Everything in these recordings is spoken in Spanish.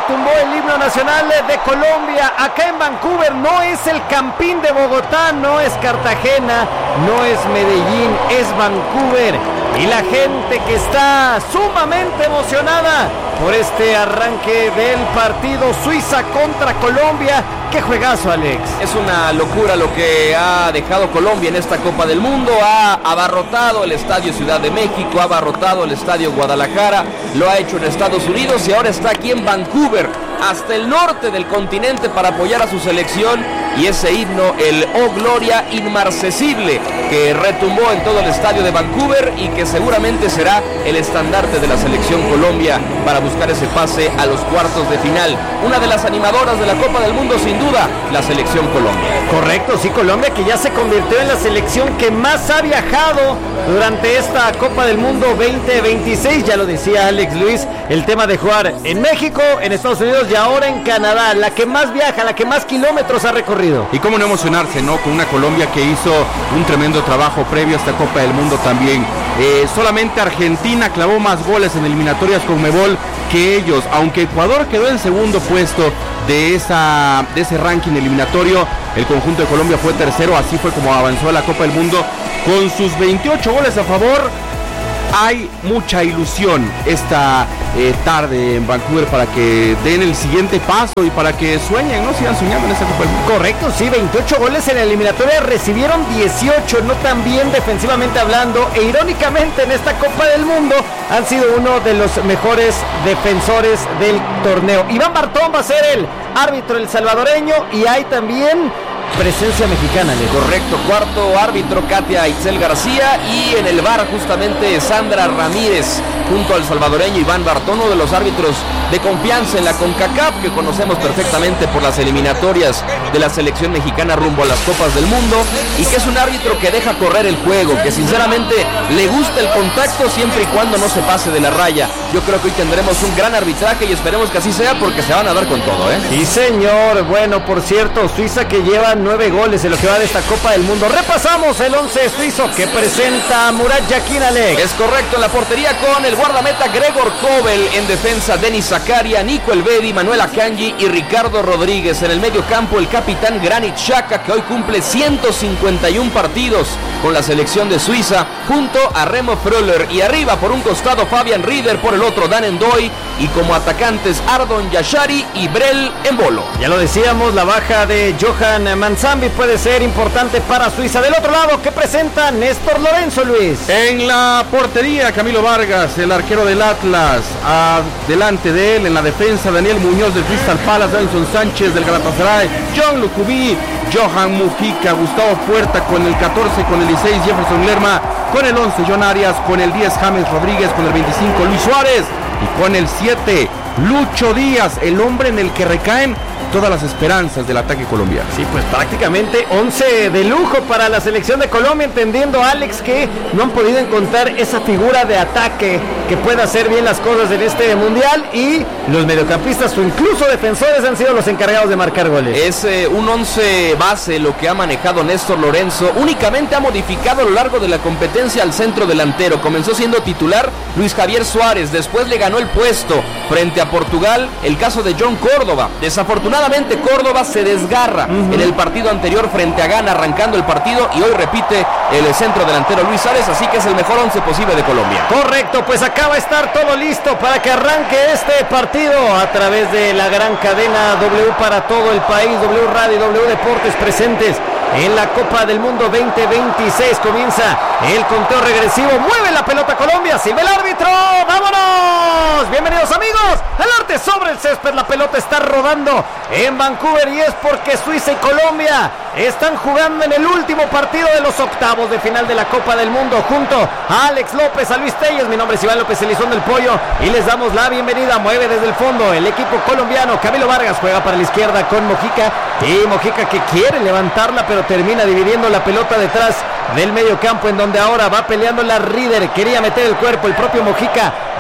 retumbó el himno nacional de Colombia acá en Vancouver. No es el Campín de Bogotá, no es Cartagena, no es Medellín, es Vancouver. Y la gente que está sumamente emocionada por este arranque del partido Suiza contra Colombia. ¡Qué juegazo, Alex! Es una locura lo que ha dejado Colombia en esta Copa del Mundo. Ha abarrotado el Estadio Ciudad de México, ha abarrotado el Estadio Guadalajara, lo ha hecho en Estados Unidos y ahora está aquí en Vancouver, hasta el norte del continente, para apoyar a su selección. Y ese himno, el Oh Gloria inmarcesible, que retumbó en todo el estadio de Vancouver y que seguramente será el estandarte de la selección Colombia para buscar ese pase a los cuartos de final. Una de las animadoras de la Copa del Mundo, sin duda, la selección Colombia. Correcto, sí, Colombia, que ya se convirtió en la selección que más ha viajado durante esta Copa del Mundo 2026. Ya lo decía Alex Luis, el tema de jugar en México, en Estados Unidos y ahora en Canadá. La que más viaja, la que más kilómetros ha recorrido. Y cómo no emocionarse, ¿no? Con una Colombia que hizo un tremendo trabajo previo a esta Copa del Mundo también. Solamente Argentina clavó más goles en eliminatorias Conmebol que ellos, aunque Ecuador quedó en segundo puesto de ese ranking eliminatorio. El conjunto de Colombia fue tercero, así fue como avanzó a la Copa del Mundo con sus 28 goles a favor. Hay mucha ilusión esta tarde en Vancouver para que den el siguiente paso y para que sueñen, ¿no? Sigan soñando en esta Copa del Mundo. Correcto, sí, 28 goles en la eliminatoria, recibieron 18, no tan bien defensivamente hablando, e irónicamente en esta Copa del Mundo han sido uno de los mejores defensores del torneo. Iván Bartón va a ser el árbitro, el salvadoreño, y hay también presencia mexicana, ¿le? Correcto, cuarto árbitro Katia Itzel García, y en el VAR justamente Sandra Ramírez junto al salvadoreño Iván Bartón, uno de los árbitros de confianza en la CONCACAF, que conocemos perfectamente por las eliminatorias de la selección mexicana rumbo a las Copas del Mundo, y que es un árbitro que deja correr el juego, que sinceramente le gusta el contacto siempre y cuando no se pase de la raya. Yo creo que hoy tendremos un gran arbitraje y esperemos que así sea, porque se van a dar con todo, ¿eh? Sí, señor. Bueno, por cierto, Suiza que lleva 9 goles en lo que va de esta Copa del Mundo. Repasamos el 11 suizo que presenta Murat Yakin, Alex. Es correcto, en la portería con el guardameta Gregor Kobel, en defensa Denis Zakaria, Nico Elvedi, Manuel Akanji y Ricardo Rodríguez. En el medio campo el capitán Granit Xhaka, que hoy cumple 151 partidos con la selección de Suiza, junto a Remo Freuler, y arriba por un costado Fabian Rieder, por el otro Dan N'Doye, y como atacantes Ardon Yashari y Brel Embolo. Ya lo decíamos, la baja de Johan Manzambi puede ser importante para Suiza. Del otro lado, ¿qué presenta Néstor Lorenzo, Luis? En la portería Camilo Vargas, el arquero del Atlas. Delante de él en la defensa Daniel Muñoz del Crystal Palace, Davinson Sánchez del Galatasaray, John Lucuví, Johan Mujica, Gustavo Puerta con el 14, con el 16 Jefferson Lerma, con el 11 John Arias, con el 10 James Rodríguez, con el 25 Luis Suárez y con el 7 Lucho Díaz, el hombre en el que recaen todas las esperanzas del ataque colombiano. Sí, pues prácticamente 11 de lujo para la selección de Colombia, entendiendo, Alex, que no han podido encontrar esa figura de ataque que pueda hacer bien las cosas en este mundial, y los mediocampistas o incluso defensores han sido los encargados de marcar goles. Es un 11 base lo que ha manejado Néstor Lorenzo. Únicamente ha modificado a lo largo de la competencia al centro delantero. Comenzó siendo titular Luis Javier Suárez, después le ganó el puesto frente a Portugal el caso de John Córdoba. Desafortunadamente Córdoba se desgarra en el partido anterior frente a Ghana, arrancando el partido, y hoy repite el centro delantero Luis Suárez, así que es el mejor 11 posible de Colombia. Correcto, pues acaba de estar todo listo para que arranque este partido a través de la gran cadena W para todo el país, W Radio y W Deportes, presentes en la Copa del Mundo 2026. Comienza el conteo regresivo, mueve la pelota Colombia, silba el árbitro, ¡vámonos! Bienvenidos amigos al arte sobre el césped. La pelota está rodando en Vancouver y es porque Suiza y Colombia están jugando en el último partido de los octavos de final de la Copa del Mundo, junto a Alex López, a Luis Telles. Mi nombre es Iván López Elizón del Pollo y les damos la bienvenida. Mueve desde el fondo el equipo colombiano. Camilo Vargas juega para la izquierda con Mojica, y Mojica que quiere levantarla pero termina dividiendo la pelota detrás del medio campo, en donde ahora va peleando la Rieder. Quería meter el cuerpo el propio Mojica,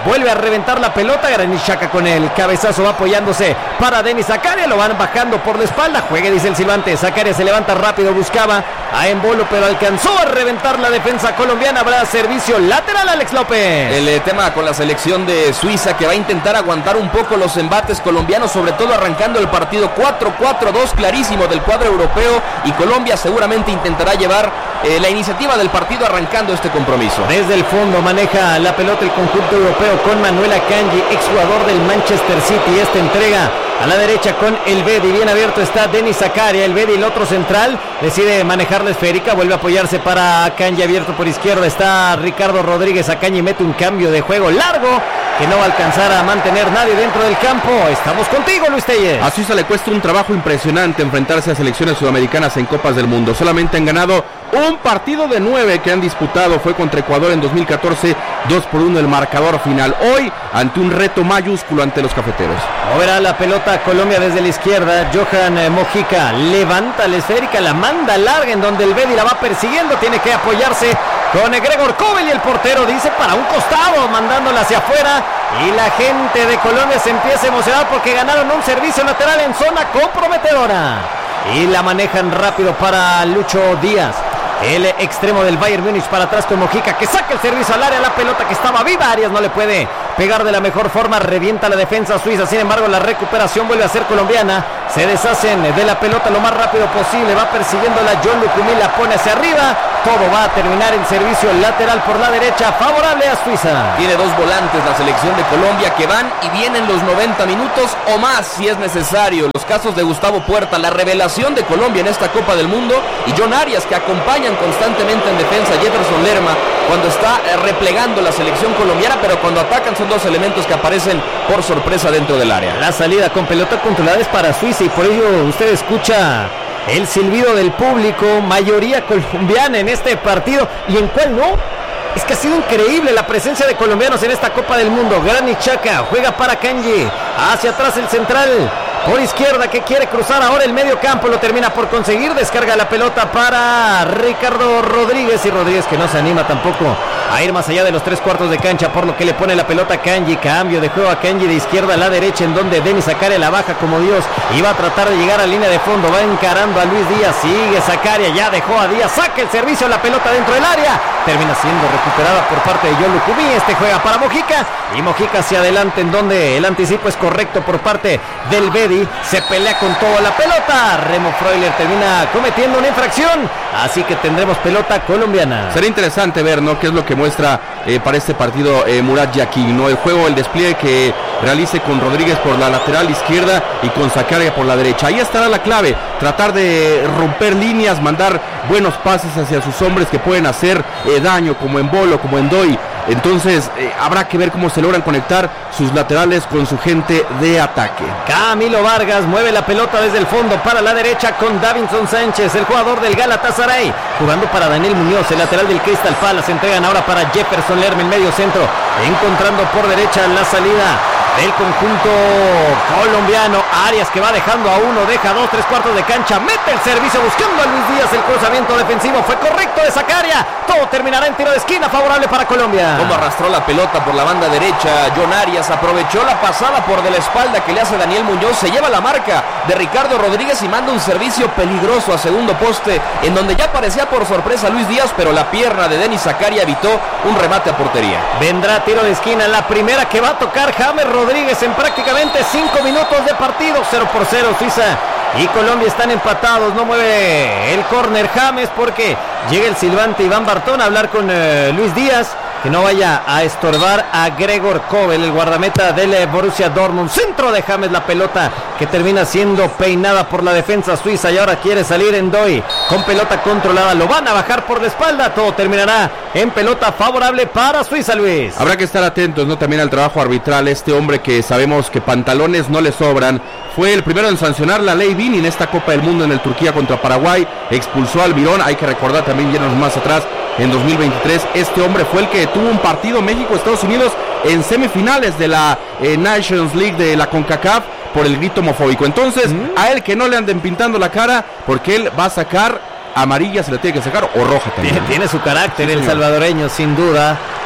vuelve a reventar la pelota, Granit Xhaka con el cabezazo va apoyándose para Denis Zakaria, lo van bajando por la espalda, juegue dice el silbante, Zakaria se levanta rápido, buscaba a Embolo, pero alcanzó a reventar la defensa colombiana, habrá servicio lateral Alex López. El tema con la selección de Suiza que va a intentar aguantar un poco los embates colombianos, sobre todo arrancando el partido 4-4-2 clarísimo del cuadro europeo, y Colombia seguramente intentará llevar la iniciativa del partido arrancando este compromiso. Desde el fondo maneja la pelota el conjunto europeo con Manuel Akanji, exjugador del Manchester City. Esta entrega a la derecha con el Bedi, bien abierto está Denis Zakaria, el Bedi, el otro central, decide manejar la esférica, vuelve a apoyarse para Akanji, abierto por izquierda está Ricardo Rodríguez, Akanji mete un cambio de juego largo que no va a alcanzar a mantener nadie dentro del campo. Estamos contigo, Luis Telles. A Suiza le cuesta un trabajo impresionante enfrentarse a selecciones sudamericanas en Copas del Mundo. Solamente han ganado un partido de 9 que han disputado. Fue contra Ecuador en 2014, 2-1 el marcador final. Hoy, ante un reto mayúsculo ante los cafeteros. Moverá la pelota Colombia desde la izquierda. Johan Mojica levanta la esférica, la manda larga en donde el Bedi la va persiguiendo. Tiene que apoyarse con Gregor Kobel y el portero dice para un costado, mandándola hacia afuera. Y la gente de Colombia se empieza a emocionar porque ganaron un servicio lateral en zona comprometedora. Y la manejan rápido para Lucho Díaz, el extremo del Bayern Múnich, para atrás con Mojica que saca el servicio al área, la pelota que estaba viva, Arias no le puede pegar de la mejor forma, revienta la defensa suiza, sin embargo la recuperación vuelve a ser colombiana, se deshacen de la pelota lo más rápido posible, va persiguiéndola John Lucumí, la pone hacia arriba, todo va a terminar en servicio lateral por la derecha, favorable a Suiza. Tiene dos volantes la selección de Colombia que van y vienen los 90 minutos o más si es necesario. Los casos de Gustavo Puerta, la revelación de Colombia en esta Copa del Mundo, y John Arias, que acompañan constantemente en defensa Jefferson Lerma cuando está replegando la selección colombiana, pero cuando atacan son dos elementos que aparecen por sorpresa dentro del área. La salida con pelota controlada es para Suiza y por ello usted escucha el silbido del público, mayoría colombiana en este partido. ¿Y en cuál no? Es que ha sido increíble la presencia de colombianos en esta Copa del Mundo. Granit Xhaka juega para Kanji, hacia atrás el central por izquierda que quiere cruzar ahora el medio campo, lo termina por conseguir, descarga la pelota para Ricardo Rodríguez, y Rodríguez que no se anima tampoco a ir más allá de los 3/4 de cancha, por lo que le pone la pelota a Kanji, cambio de juego a Kanji de izquierda a la derecha, en donde Denis Zakaria la baja como Dios, y va a tratar de llegar a línea de fondo, va encarando a Luis Díaz, sigue Zakaria, ya dejó a Díaz, saca el servicio, la pelota dentro del área, termina siendo recuperada por parte de John Lucumí, este juega para Mojica, y Mojica hacia adelante, en donde el anticipo es correcto por parte del Bedi, se pelea con toda la pelota, Remo Freuler termina cometiendo una infracción, así que tendremos pelota colombiana. Será interesante ver, ¿no?, qué es lo que muestra para este partido Murat Yakin, ¿no? El juego, el despliegue que realice con Rodríguez por la lateral izquierda y con Zakaria por la derecha. Ahí estará la clave, tratar de romper líneas, mandar buenos pases hacia sus hombres que pueden hacer daño, como Embolo, como Ndoye. Entonces habrá que ver cómo se logran conectar sus laterales con su gente de ataque. Camilo Vargas mueve la pelota desde el fondo para la derecha con Davinson Sánchez, el jugador del Galatasaray, jugando para Daniel Muñoz, el lateral del Crystal Palace. Entregan ahora para Jefferson Lerma, el medio centro, encontrando por derecha la salida del conjunto colombiano. Arias que va dejando a uno, deja 2, 3/4 de cancha, mete el servicio buscando a Luis Díaz, el cruzamiento defensivo fue correcto de Zakaria, todo terminará en tiro de esquina favorable para Colombia. Como arrastró la pelota por la banda derecha, John Arias aprovechó la pasada por de la espalda que le hace Daniel Muñoz, se lleva la marca de Ricardo Rodríguez y manda un servicio peligroso a segundo poste, en donde ya aparecía por sorpresa Luis Díaz, pero la pierna de Denis Zakaria evitó un remate a portería. Vendrá tiro de esquina, la primera que va a tocar James Rodríguez en prácticamente 5 minutos de partido. 0-0 Suiza y Colombia están empatados. No mueve el córner James porque llega el silbante Iván Bartón a hablar con Luis Díaz, que no vaya a estorbar a Gregor Kobel, el guardameta del Borussia Dortmund. Centro de James, la pelota que termina siendo peinada por la defensa suiza, y ahora quiere salir Ndoye con pelota controlada, lo van a bajar por la espalda, todo terminará en pelota favorable para Suiza, Luis. Habrá que estar atentos, ¿no?, también al trabajo arbitral. Este hombre que sabemos que pantalones no le sobran, fue el primero en sancionar la ley Vini en esta Copa del Mundo en el Turquía contra Paraguay, expulsó al Virón. Hay que recordar también, yéndonos más atrás, en 2023, este hombre fue el que tuvo un partido México-Estados Unidos en semifinales de la Nations League de la CONCACAF por el grito homofóbico. Entonces, a él que no le anden pintando la cara, porque él va a sacar amarilla, se le tiene que sacar, o roja también. Tiene su carácter, sí, el salvadoreño, sin duda.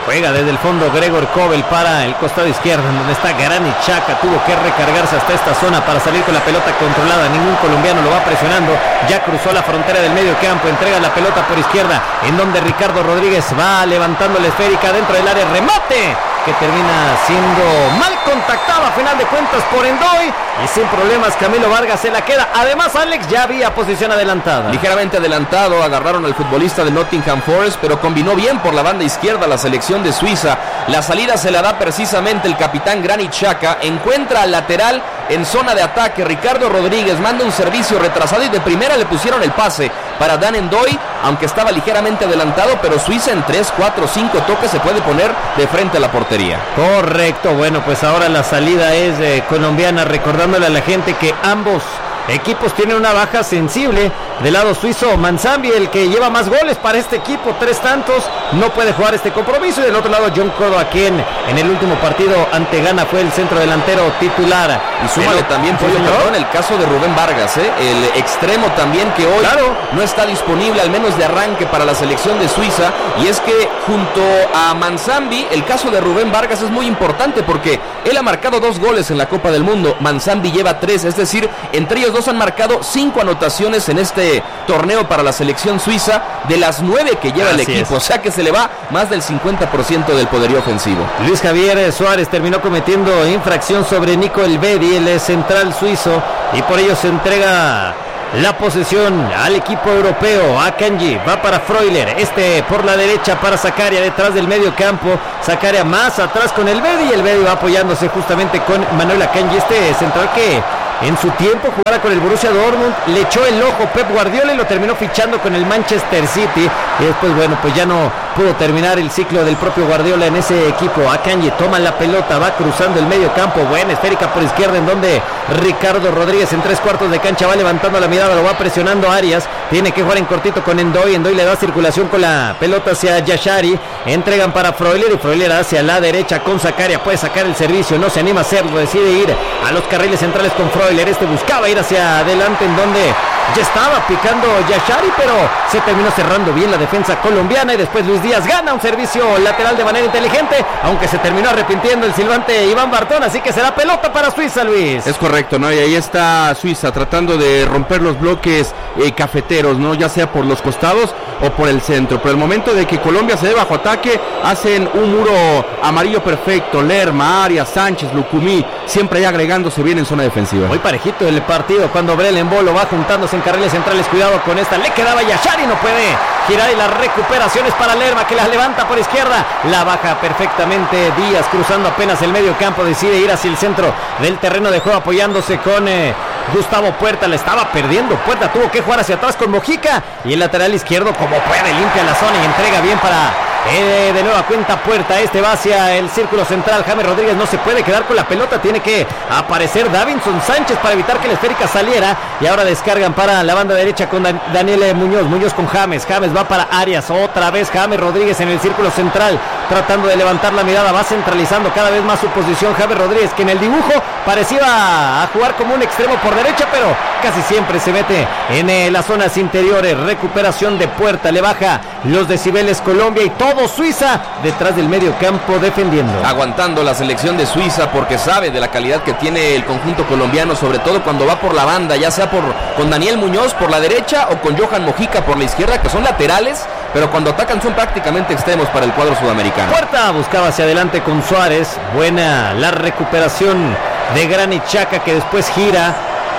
Juega desde el fondo Gregor Kobel para el costado izquierdo, donde está Granit Xhaka. Tuvo que recargarse hasta esta zona para salir con la pelota controlada. Ningún colombiano lo va presionando. Ya cruzó la frontera del medio campo. Entrega la pelota por izquierda, en donde Ricardo Rodríguez va levantando la esférica dentro del área. Remate que termina siendo mal contactado a final de cuentas por Endoy, y sin problemas Camilo Vargas se la queda. Además, Alex, ya había posición adelantada. Ligeramente adelantado, agarraron al futbolista de Nottingham Forest, pero combinó bien por la banda izquierda la selección de Suiza. La salida se la da precisamente el capitán Granit Xhaka, encuentra al lateral en zona de ataque. Ricardo Rodríguez manda un servicio retrasado y de primera le pusieron el pase para Dan Endoy, aunque estaba ligeramente adelantado, pero Suiza en 3, 4, 5 toques se puede poner de frente a la portería. Correcto, bueno, pues ahora la salida es colombiana, recordándole a la gente que ambos equipos tienen una baja sensible. Del lado suizo, Manzambi, el que lleva más goles para este equipo, 3 tantos, no puede jugar este compromiso. Y del otro lado, John Córdoba, quien en el último partido ante Ghana fue el centro delantero titular. Y súmale también, el caso de Rubén Vargas, el extremo también, que hoy no está disponible, al menos de arranque, para la selección de Suiza. Y es que junto a Manzambi, el caso de Rubén Vargas es muy importante, porque él ha marcado 2 goles en la Copa del Mundo, Manzambi lleva 3, es decir, entre ellos 2 han marcado 5 anotaciones en este torneo para la selección suiza, de las 9 que lleva el equipo, o sea que se le va más del 50% del poderío ofensivo. Luis Javier Suárez terminó cometiendo infracción sobre Nico Elvedi, el central suizo, y por ello se entrega la posesión al equipo europeo. Akanji va para Freuler, por la derecha para Zakaria, detrás del medio campo. Zakaria más atrás con Elvedi, y Elvedi va apoyándose justamente con Manuel Akanji, central que en su tiempo jugara con el Borussia Dortmund, le echó el ojo Pep Guardiola y lo terminó fichando con el Manchester City, y después, bueno, pues ya no pudo terminar el ciclo del propio Guardiola en ese equipo. Akanji toma la pelota, va cruzando el medio campo, buena esférica por izquierda, en donde Ricardo Rodríguez en 3/4 de cancha va levantando la mirada, lo va presionando Arias, tiene que jugar en cortito con Endoy le da circulación con la pelota hacia Yashari, entregan para Freuler, y Freuler hacia la derecha con Zakaria, puede sacar el servicio, no se anima a hacerlo, decide ir a los carriles centrales con Freuler. Buscaba ir hacia adelante, en donde ya estaba picando Yashari, pero se terminó cerrando bien la defensa colombiana, y después Luis Díaz gana un servicio lateral de manera inteligente, aunque se terminó arrepintiendo el silbante Iván Bartón, así que será pelota para Suiza, Luis. Es correcto, ¿no? Y ahí está Suiza tratando de romper los bloques cafeteros, ¿no? Ya sea por los costados o por el centro, pero el momento de que Colombia se dé bajo ataque, hacen un muro amarillo perfecto. Lerma, Arias, Sánchez, Lucumí, siempre ahí agregándose bien en zona defensiva. Muy parejito el partido cuando Brelen Bolo va juntándose en carriles centrales. Cuidado con esta, le quedaba Yashari, no puede girar, y las recuperaciones para Lerma, que la levanta por izquierda, la baja perfectamente Díaz, cruzando apenas el medio campo, decide ir hacia el centro del terreno de juego, apoyándose con Gustavo Puerta, la estaba perdiendo Puerta, tuvo que jugar hacia atrás con Mojica, y el lateral izquierdo como puede limpia la zona y entrega bien para de nueva cuenta Puerta. Va hacia el círculo central. James Rodríguez no se puede quedar con la pelota, tiene que aparecer Davinson Sánchez para evitar que la esférica saliera, y ahora descargan para la banda derecha con Daniel Muñoz con James va para Arias, otra vez James Rodríguez en el círculo central, tratando de levantar la mirada, va centralizando cada vez más su posición James Rodríguez, que en el dibujo parecía a jugar como un extremo por derecha, pero casi siempre se mete en las zonas interiores. Recuperación de Puerta, le baja los decibeles Colombia, y todo Suiza detrás del medio campo defendiendo. Aguantando la selección de Suiza, porque sabe de la calidad que tiene el conjunto colombiano, sobre todo cuando va por la banda, ya sea con Daniel Muñoz por la derecha o con Johan Mojica por la izquierda, que son laterales, pero cuando atacan son prácticamente extremos para el cuadro sudamericano. Puerta buscaba hacia adelante con Suárez, buena la recuperación de Granit Xhaka, que después gira,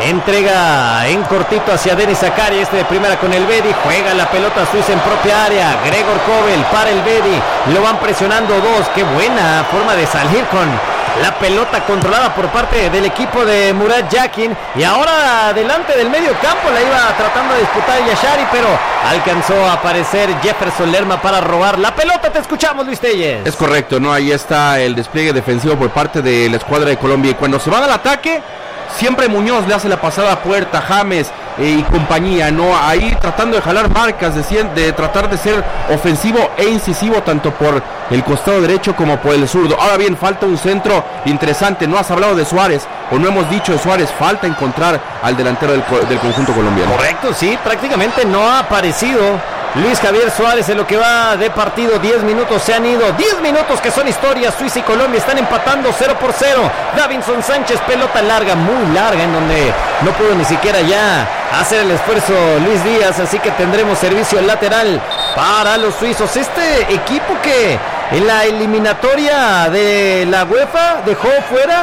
entrega en cortito hacia Denis Zakaria, de primera con Elvedi, juega la pelota Suiza en propia área, Gregor Kobel para Elvedi, lo van presionando 2, qué buena forma de salir con la pelota controlada por parte del equipo de Murat Yakin, y ahora delante del medio campo la iba tratando de disputar Yashari, pero alcanzó a aparecer Jefferson Lerma para robar la pelota. Te escuchamos, Luis Telles. Es correcto, ¿no? Ahí está el despliegue defensivo por parte de la escuadra de Colombia, y cuando se van al ataque, siempre Muñoz le hace la pasada a Puerta, James y compañía, ¿no? Ahí tratando de jalar marcas, de tratar de ser ofensivo e incisivo tanto por el costado derecho como por el zurdo. Ahora bien, falta un centro interesante. No has hablado de Suárez, o no hemos dicho de Suárez, falta encontrar al delantero del conjunto colombiano. Correcto, sí, prácticamente no ha aparecido Luis Javier Suárez en lo que va de partido. 10 minutos se han ido, 10 minutos que son historia. Suiza y Colombia están empatando 0-0. Davinson Sánchez, pelota larga, muy larga, en donde no pudo ni siquiera ya hacer el esfuerzo Luis Díaz, así que tendremos servicio lateral para los suizos. Este equipo que en la eliminatoria de la UEFA dejó fuera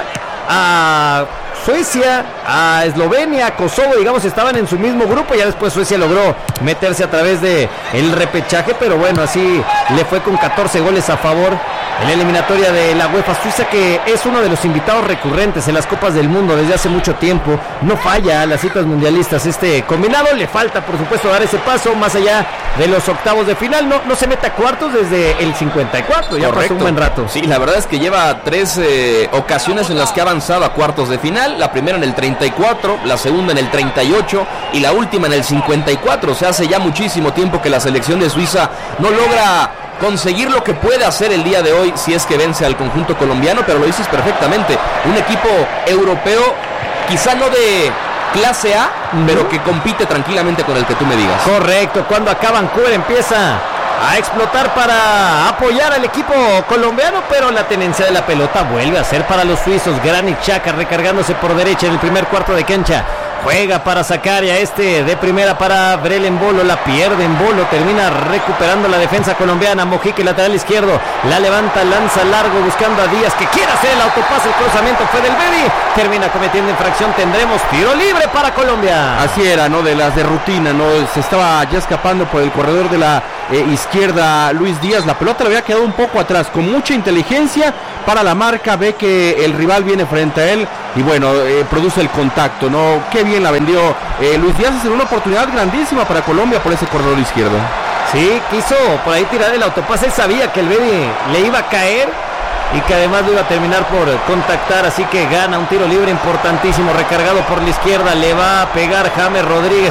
a Suecia, a Eslovenia, a Kosovo, digamos, estaban en su mismo grupo. Ya después Suecia logró meterse a través de el repechaje, pero bueno, así le fue con 14 goles a favor en la eliminatoria de la UEFA. Suiza, que es uno de los invitados recurrentes en las Copas del Mundo desde hace mucho tiempo, no falla a las citas mundialistas. Este combinado le falta, por supuesto, dar ese paso más allá de los octavos de final. No se mete a cuartos desde el 54, ya pasó un buen rato. Sí, la verdad es que lleva 3 ocasiones en las que ha avanzado a cuartos de final. La primera en el 34, la segunda en el 38 y la última en el 54. O sea, hace ya muchísimo tiempo que la selección de Suiza no logra conseguir lo que puede hacer el día de hoy si es que vence al conjunto colombiano, pero lo dices perfectamente, un equipo europeo quizá no de clase A, pero que compite tranquilamente con el que tú me digas. Correcto, cuando acá Vancouver empieza a explotar para apoyar al equipo colombiano, pero la tenencia de la pelota vuelve a ser para los suizos. Granit Xhaka recargándose por derecha en el primer cuarto de cancha. Juega para sacar, y a este de primera para Brel Embolo, la pierde Embolo, termina recuperando la defensa colombiana. Mojica, lateral izquierdo, la levanta, lanza largo buscando a Díaz, que quiere hacer el autopase, el cruzamiento fue del Bedi, termina cometiendo infracción. Tendremos tiro libre para Colombia. Así era, ¿no? De las de rutina, ¿no? Se estaba ya escapando por el corredor de la izquierda Luis Díaz, la pelota le había quedado un poco atrás, con mucha inteligencia para la marca, ve que el rival viene frente a él y bueno, produce el contacto, ¿no? Qué bien la vendió Luis Díaz. Es una oportunidad grandísima para Colombia por ese corredor izquierdo. Sí, quiso por ahí tirar el autopase, él sabía que el Bedi le iba a caer y que además lo iba a terminar por contactar, así que gana un tiro libre importantísimo, recargado por la izquierda, le va a pegar James Rodríguez.